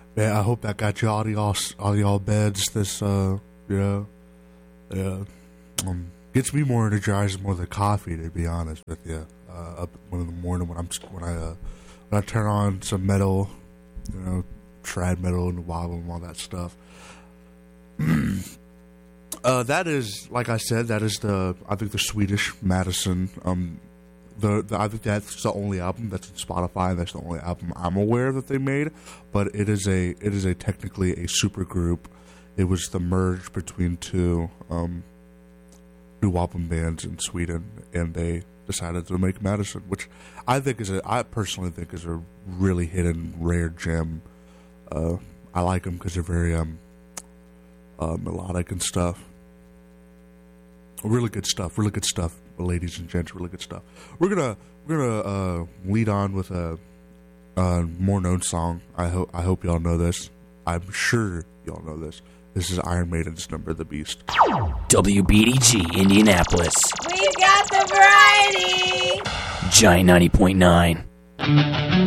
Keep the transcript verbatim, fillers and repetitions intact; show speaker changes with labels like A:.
A: Yeah, I hope that got you all y'all all y'all beds. This, uh, yeah, yeah, um, gets me more energized more than coffee. To be honest with you, uh, up one in the morning when I'm when I uh, when I turn on some metal, you know, trad metal and wobble and all that stuff. uh, that is, like I said, that is the I think the Swedish Madison. Um, The, the, I think that's the only album that's on Spotify. That's the only album I'm aware that they made. But it is a it is a technically a super group. It was the merge between two um, new album bands in Sweden, and they decided to make Madison, which I think is a I personally think is a really hidden rare gem. Uh, I like them because they're very um, uh, melodic and stuff. Really good stuff. Really good stuff. Ladies and gents, really good stuff. We're gonna we're gonna uh, lead on with a, a more known song. I hope I hope y'all know this. I'm sure y'all know this. This is Iron Maiden's "Number of the Beast."
B: W B D G Indianapolis.
C: We've got the variety.
B: Giant ninety point nine.